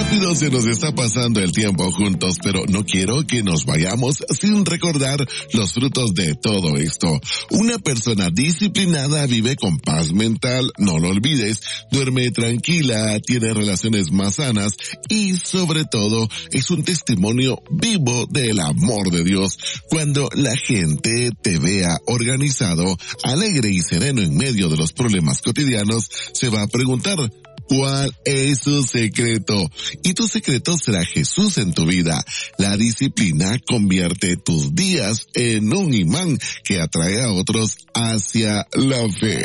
Rápido se nos está pasando el tiempo juntos, pero no quiero que nos vayamos sin recordar los frutos de todo esto. Una persona disciplinada vive con paz mental, no lo olvides, duerme tranquila, tiene relaciones más sanas y sobre todo es un testimonio vivo del amor de Dios. Cuando la gente te vea organizado, alegre y sereno en medio de los problemas cotidianos, se va a preguntar: ¿cuál es su secreto? Y tu secreto será Jesús en tu vida. La disciplina convierte tus días en un imán que atrae a otros hacia la fe.